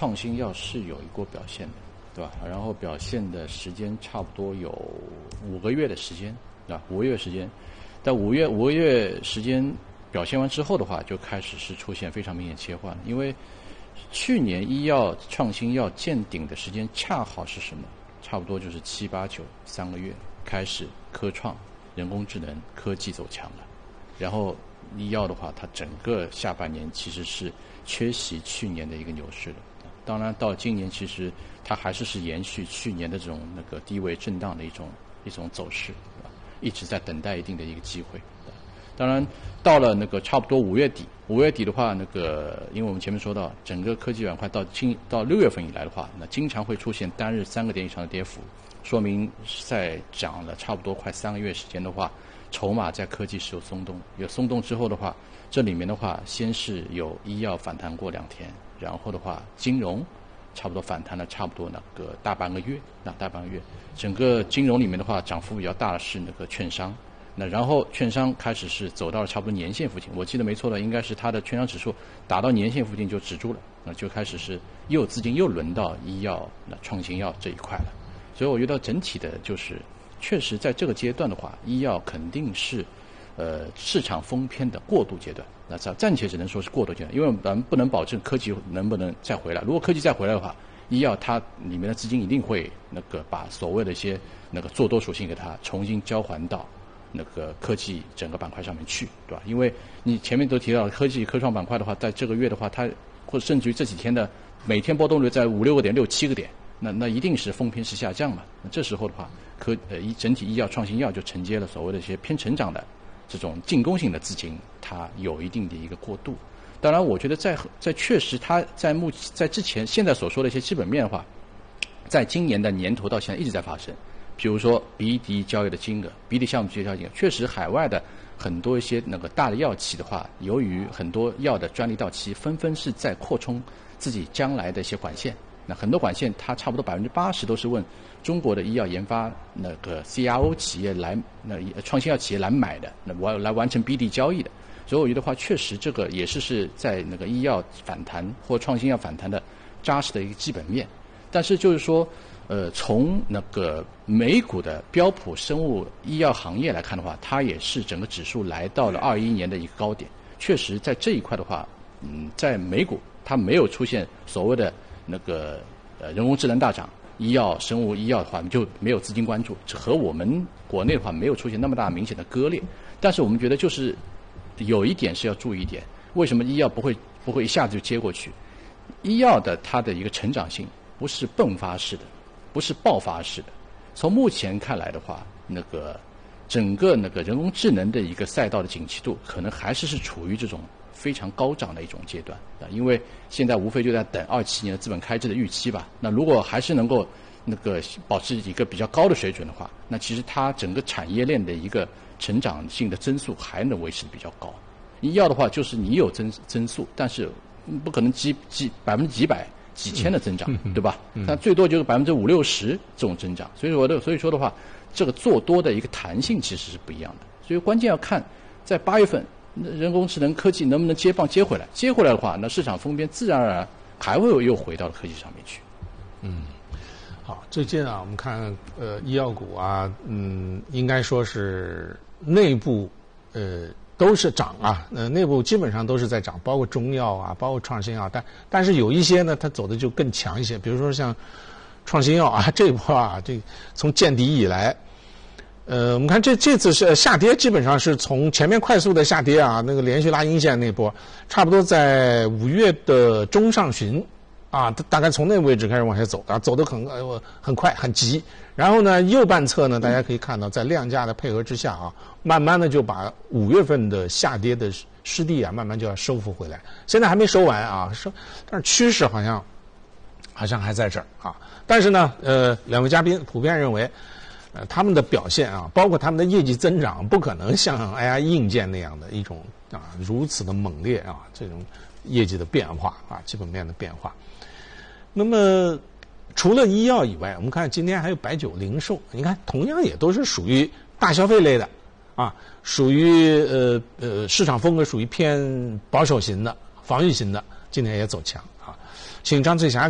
创新药是有一波表现的，对吧？然后表现的时间差不多有5个月的时间，对吧？5个月时间，在5个月时间表现完之后的话，就开始是出现非常明显切换，因为去年医药创新药见顶的时间恰好是什么？差不多就是7、8、9 3个月，开始科创、人工智能、科技走强了。然后医药的话，它整个下半年其实是缺席去年的一个牛市的。当然，到今年其实它还是延续去年的这种低位震荡的一种走势，一直在等待一定的一个机会。当然，到了差不多5月底的话，因为我们前面说到，整个科技板块到6月份以来的话，那经常会出现单日3个点以上的跌幅，说明在涨了差不多快3个月时间的话，筹码在科技是有松动，有松动之后的话，这里面的话，先是有医药反弹过2天，然后的话，金融差不多反弹了差不多大半个月，整个金融里面的话，涨幅比较大的是券商。那然后券商开始是走到了差不多年线附近，我记得没错的，应该是它的券商指数达到年线附近就止住了，那就开始是资金又轮到医药、创新药这一块了。所以我觉得整体的就是确实在这个阶段的话，医药肯定是市场疯偏的过渡阶段。那暂且只能说是过渡阶段，因为咱们不能保证科技能不能再回来。如果科技再回来的话，医药它里面的资金一定会把所谓的一些做多属性给它重新交还到科技整个板块上面去，对吧？因为你前面都提到了科创板块的话，在这个月的话，它或者甚至于这几天的每天波动率在5、6个点、6、7个点，那一定是疯偏式下降嘛。那这时候的话，整体医药创新药就承接了所谓的一些偏成长的这种进攻性的资金，它有一定的一个过渡。当然，我觉得在确实它在之前现在所说的一些基本面的话，在今年的年头到现在一直在发生。比如说BD交易的金额，BD项目交易的金额，确实海外的很多一些大的药企的话，由于很多药的专利到期，纷纷是在扩充自己将来的一些管线。那很多管线它差不多80%都是问中国的医药研发CRO 企业来创新药企业来买的，我来完成 BD 交易的。所以我觉得话，确实这个也是在医药反弹或创新药反弹的扎实的一个基本面。但是就是说，从美股的标普生物医药行业来看的话，它也是整个指数来到了21年的一个高点。确实在这一块的话，在美股它没有出现所谓的人工智能大涨，生物医药的话就没有资金关注，和我们国内的话没有出现那么大明显的割裂。但是我们觉得就是有一点是要注意一点，为什么医药不会一下子就接过去？医药的它的一个成长性不是迸发式的，不是爆发式的。从目前看来的话，整个人工智能的一个赛道的景气度，可能还是处于这种非常高涨的一种阶段啊。因为现在无非就在等27年的资本开支的预期吧。那如果还是能够保持一个比较高的水准的话，那其实它整个产业链的一个成长性的增速还能维持的比较高。医药的话，就是你有增速，但是不可能几百。几千的增长，对吧？但最多就是50%、60%这种增长。所以说的话，这个做多的一个弹性其实是不一样的。所以关键要看在8月份人工智能科技能不能接棒接回来。接回来的话，那市场风边自然而然还会又回到科技上面去。 好，最近啊，我们看医药股啊，应该说是内部都是涨啊，内部基本上都是在涨，包括中药啊，包括创新药，但是有一些呢，它走的就更强一些，比如说像创新药啊，这一波啊，这从见底以来，我们看这次是下跌，基本上是从前面快速的下跌啊，连续拉阴线那波，差不多在5月的中上旬啊，大概从那个位置开始往下走啊，走得很快很急。然后呢，右半侧呢，大家可以看到，在量价的配合之下啊，慢慢的就把5月份的下跌的失地啊，慢慢就要收复回来。现在还没收完啊，但是趋势好像还在这儿啊。但是呢，两位嘉宾普遍认为，他们的表现啊，包括他们的业绩增长，不可能像 AI 硬件那样的一种啊如此的猛烈啊，这种业绩的变化啊，基本面的变化。那么除了医药以外，我们看今天还有白酒零售，你看同样也都是属于大消费类的啊，属于市场风格属于偏保守型的、防御型的，今天也走强啊。请张翠霞